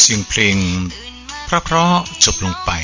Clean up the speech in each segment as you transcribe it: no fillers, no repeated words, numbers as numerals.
สียงเพลงเพราะๆจบลงไป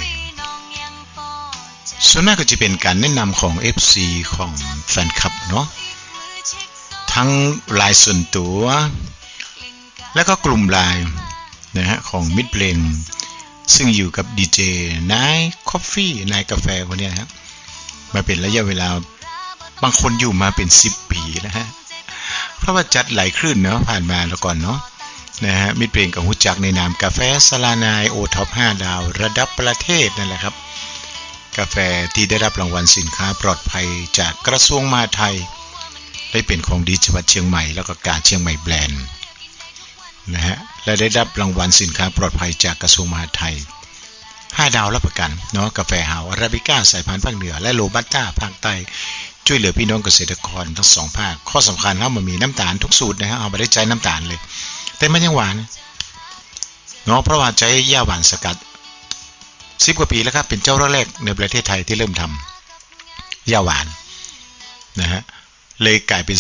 ส่วนมากก็จะเป็นการแนะนำของ FC ของแฟนคลับเนาะทั้งไลน์ส่วนตัวและก็กลุ่มไลน์นะฮะของมิตรเพลงซึ่งอยู่กับดีเจนายคอฟฟี่นายกาแฟคนนี้นะมาเป็นระยะเวลาบางคนอยู่มาเป็น10 ปีแล้วฮะเพราะว่าจัดหลายคลื่นเนาะผ่านมาแล้วก่อนเนาะนะฮะมิตรเพลงกับฮู้จักในนามกาแฟสลานายโอท็อป5 ดาวระดับประเทศนั่นแหละครับกาแฟที่ได้รับรางวัลสินค้าปลอดภัยจากกระทรวงมหาดไทยได้เป็นของดีจังหวัดเชียงใหม่แล้วก็การเชียงใหม่แบรนด์นะฮะและได้รับรางวัลสินค้าปลอดภัยจากกระทรวงมหาดไทย5 ดาวรับประกันเนาะกาแฟหาวอาราบิก้าสายพันธุ์ภาคเหนือและโรบัสต้าภาคใต้ช่วยเหลือพี่น้องเกษตรกรทั้ง2 ภาคข้อสำคัญถ้ามันมีน้ำตาลทุกสูตรนะฮะเอาไปได้ใจน้ำตาลเลยแต่มันยังหวานเนาะเพราะว่าใช้หญ้าหวานสกัด10 กว่าปีแล้วครับเป็นเจ้าแรกในประเทศไทยที่เริ่มทำหญ้าหวานนะฮะเลยกลายเป็น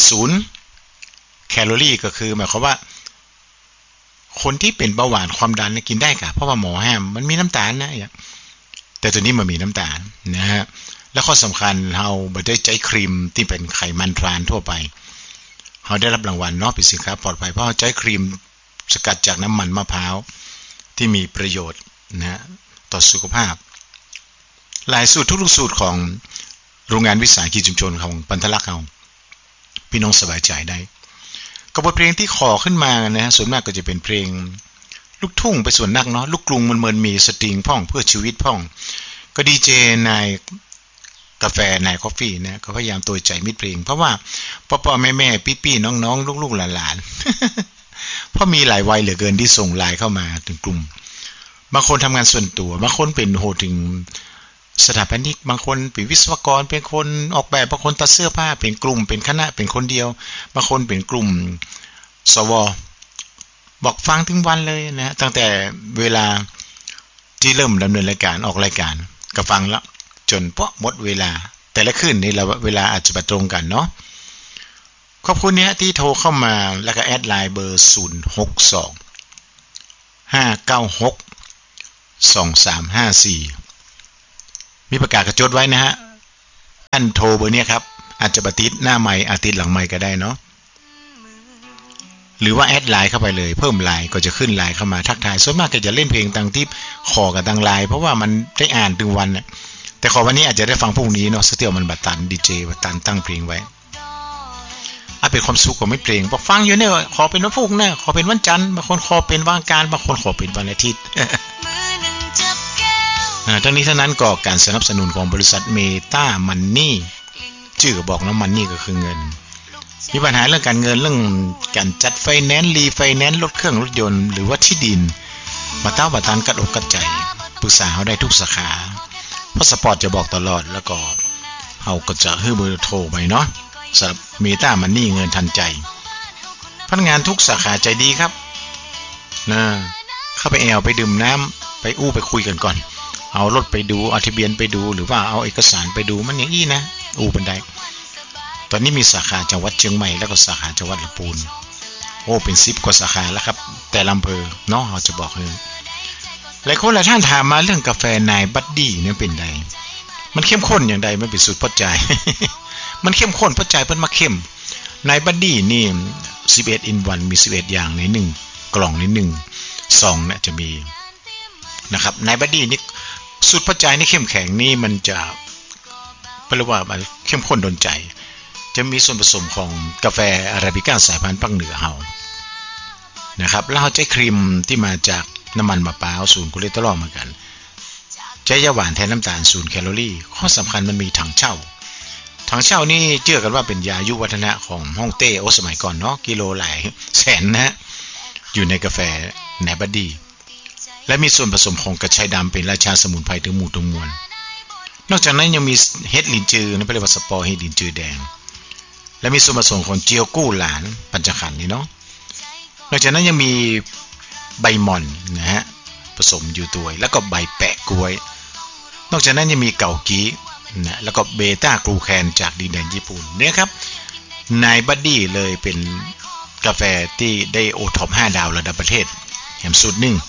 0 แคลอรี่ก็คือหมายความว่าคนที่เป็นเบาหวานความดันกินได้ค่ะเพราะว่าหมอห้ามมันมีน้ำตาลนะแต่ตัวนี้มันมีน้ำตาลนะฮะแล้วข้อสำคัญเราไม่ได้ใช้ครีมที่เป็นไขมันทรานทั่วไปเราได้รับรางวัลเนาะเป็นสินค้าปลอดภัยเพราะใช้ครีมสกัดจากน้ำมันมะพร้าวที่มีประโยชน์นะต่อสุขภาพหลายสูตรทุกสูตรของโรงงานวิสาหกิจชุมชนของปันทลักษณ์เราพี่น้องสบายใจได้กับบทเพลงที่ขอขึ้นมานะส่วนมากก็จะเป็นเพลงลูกทุ่งไปส่วนนักเนาะลูกกรุงมันมีสตริงพ่องเพื่อชีวิตพ่องก็ดีเจนายกาแฟนายคอฟฟี่นะก็พยายามตัวใจมิตรเพลงเพราะว่าพ่อๆแม่ๆพี่ๆน้องๆลูกๆหลานๆเพราะมีหลายวัยเหลือเกินที่ส่งไลน์เข้ามาถึงกลุ่มบางคนทำงานส่วนตัวบางคนเป็นโหถึงสถาปนิกบางคนเป็นวิศวกรเป็นคนออกแบบบางคนตัดเสื้อผ้าเป็นกลุ่มเป็นคณะเป็นคนเดียวบางคนเป็นกลุ่มสวบอกฟังถึงวันเลยนะตั้งแต่เวลาที่เริ่มดำเนินรายการออกรายการก็ฟังแล้วจนเพราะหมดเวลาแต่ละคืนนี่เราเวลาอาจจะตรงกันเนาะขอบคุณเนี่ยที่โทรเข้ามาแล้วก็แอดไลน์เบอร์062-596-2354มีประกาศกระจดไว้นะฮะท่านโทรเบอร์นี้ครับอาจจะติดหน้าไมค์อาจติดหลังไมค์ก็ได้เนาะหรือว่าแอดไลน์เข้าไปเลยเพิ่มไลน์ก็จะขึ้นไลน์เข้ามาทักทายส่วนมากก็จะเล่นเพลงต่างที่ขอกับทางไลน์เพราะว่ามันได้อ่านถึงวันน่ะแต่ขอวันนี้อาจจะได้ฟังพรุ่งนี้เนาะสเตียวมันบัดตันดีเจบัดตันตั้งเพลงไว้เป็นความสุขของไม่เพลงพอฟังอยู่เนี่ยขอเป็นวันพุธนะขอเป็นวันจันทร์บางคนขอเป็นวันอังคารบางคนขอเป็นวันอาทิตย์ทั้งนี้ทั้งนั้นก็การสนับสนุนของบริษัทเมตามันนี่ชื่อก็บอกแล้วมันนี่ก็คือเงินมีปัญหาเรื่องการเงินเรื่องการจัดไฟแนนซ์รีไฟแนนซ์รถเครื่องรถยนต์หรือว่าที่ดินมาเต้าประทานกัดอกกัดใจปรึกษาเขาได้ทุกสาขาเพราะสปอร์ตจะบอกตลอดแล้วก็เขาก็จะให้เบอร์โทรไปเนาะสำหรับเมตามันนี่เงินทันใจพนักงานทุกสาขาใจดีครับนะเข้าไปแอลไปดื่มน้ำไปไปคุยกันก่อนเอารถไปดูเอาทะเบียนไปดูหรือว่าเอาเอกสารไปดูมันอย่างนี้นะบันไดตอนนี้มีสาขาจังหวัดเชียงใหม่แล้วก็สาขาจังหวัดลำพูนเป็น10 กว่าสาขาแล้วครับแต่อำเภอเนาะเราจะบอกเลยหลายคนหลายท่านถามมาเรื่องกาแฟนายบัดดี้เนี่ยเป็นไงมันเข้มข้นอย่างใดมันเป็นสูตรพอใจ มันเข้มข้นพอใจเพิ่นมาเข้มนายบัดดี้นี่11 in 1มี11อย่างใน1กล่องใน1ซองเนี่ยจะมีนะครับนายบัดดี้นี่สูตรพอใจนี่เข้มแข็งนี่มันจะแปลว่าเข้มข้นโดนใจจะมีส่วนผสมของกาแฟอาราบิก้าสายพันธุ์ภาคเหนือเฮานะครับแล้วเราใช้ครีมที่มาจากน้ำมันมะพร้าว0 คอเลสเตอรอลเหมือนกันใช้ยาหวานแทนน้ำตาล0 แคลอรี่ข้อสำคัญมันมีถังเช่านี่เชื่อกันว่าเป็นยายุวัฒนะของฮ่องเต้สมัยก่อนเนาะกิโลหลายแสนนะอยู่ในกาแฟนายบัดดี้และมีส่วนผสมของกระชายดำเป็นราชาสมุนไพรถึงหมู่ถึงมวลนอกจากนั้นยังมีเห็ดลินจือนั่นเรียกว่าสปอร์เห็ดลินจือแดงและมีส่วนผสมของเจียวกู้หลานปัญจขันธ์นี่เนาะนอกจากนั้นยังมีใบหม่อนนะฮะผสมอยู่ตัวแล้วก็ใบแปะกล้วยนอกจากนั้นยังมีเกากีนะแล้วก็เบต้ากลูแคนจากดินแดนญี่ปุ่นเนี่ยครับนายบัดดี้เลยเป็นกาแฟที่ได้โอท็อป5 ดาวระดับประเทศแถมสูตร1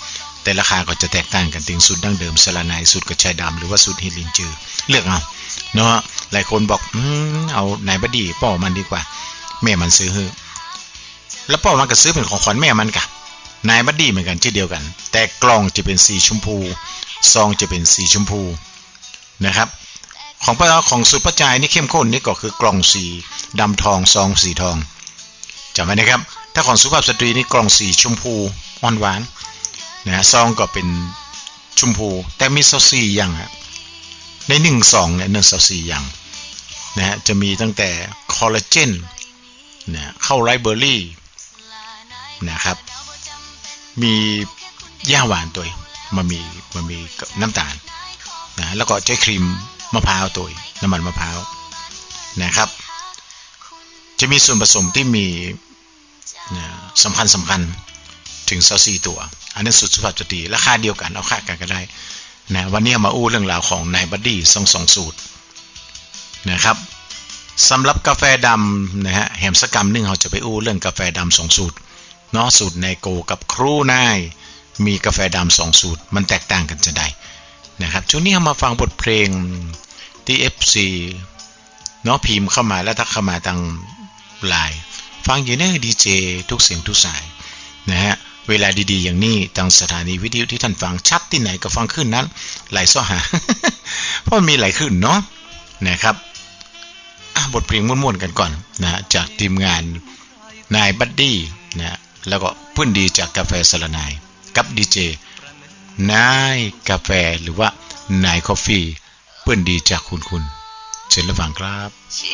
แต่ราคาก็จะแตกต่างกันถึงสูตรดั้งเดิมสลาไนสูตรกระชายดำหรือว่าสูตรฮิลินจือเลือกเอาเนาะหลายคนบอกเอานายบดีป่อมันดีกว่าแม่มันซื้อให้แล้วป่อมันก็ซื้อเป็นของขวัญแม่มันกะนายบดีเหมือนกันที่เดียวกันแต่กล่องจะเป็นสีชมพูซองจะเป็นสีชมพูนะครับของสูตรประจายนี่เข้มข้นนี่ก็คือกล่องสีดำทองซองสีทองจำไว้นะครับถ้าของสุภาพสตรีนี่กล่องสีชมพูอ่อนหวานนะซองก็เป็นชมพูแต่มี24อย่างใน1ซองเนี่ย24อย่างนะจะมีตั้งแต่คอลลาเจนนะเข้าไรเบอร์รี่นะครับมีย่าหวานตัวมันมีน้ำตาลนะแล้วก็ใช้ครีมมะพร้าวตัวน้ำมันมะพร้าวนะครับจะมีส่วนผสมที่มีสำคัญถึง24ตัวอันนั้นสุภาพสตรีราคาเดียวกันเอาค่ากันก็ได้นะวันนี้มาอู้เรื่องราวของนายบัดดี้2สูตรนะครับสำหรับกาแฟดำนะฮะแหมสกรรมนึงเราจะไปอู้เรื่องกาแฟดำ2สูตรเนาะสูตรไนโกกับครูนายมีกาแฟดำ2สูตรมันแตกต่างกันจะได้นะครับช่วงนี้มาฟังบทเพลงที่ FC เนาะพิมพ์เข้ามาแล้วทักเข้ามาทางไลน์ฟังอยู่ในดีเจทุกเสียงทุกสายนะฮะเวลาดีๆอย่างนี้ทางสถานีวิทยุที่ท่านฟังชัดที่ไหนก็ฟังขึ้นนั้นหลายซ้อหา เพราะมีหลายขึ้นเนาะนะครับบทเพลงม่วนๆกันก่อนนะจากทีมงานนายบัดดี้นะแล้วก็เพื่อนดีจากกาแฟสละนายกับดีเจนายกาแฟหรือว่านายคอฟฟี่เพื่อนดีจากคุณเชิญรับฟังครับ